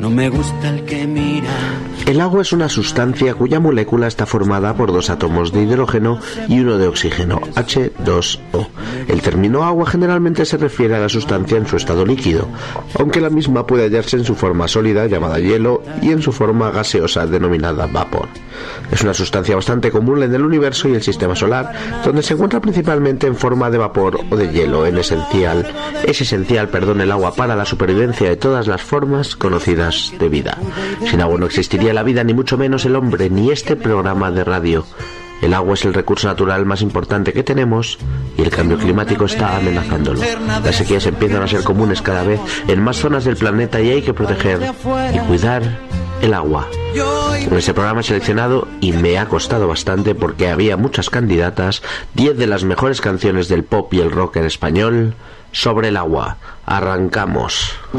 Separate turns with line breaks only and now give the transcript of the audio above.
No me gusta el que mira.
El agua es una sustancia cuya molécula está formada por 2 átomos de hidrógeno y 1 de oxígeno, H2O. El término agua generalmente se refiere a la sustancia en su estado líquido, aunque la misma puede hallarse en su forma sólida, llamada hielo, y en su forma gaseosa, denominada vapor. Es una sustancia bastante común en el universo y el sistema solar, donde se encuentra principalmente en forma de vapor o de hielo. Es esencial el agua para la supervivencia de todas las formas conocidas de vida. Sin agua no existiría la vida, ni mucho menos el hombre, ni este programa de radio. El agua es el recurso natural más importante que tenemos y el cambio climático está amenazándolo. Las sequías empiezan a ser comunes cada vez en más zonas del planeta y hay que proteger y cuidar el agua. En este programa he seleccionado, y me ha costado bastante porque había muchas candidatas, 10 de las mejores canciones del pop y el rock en español sobre el agua. Arrancamos.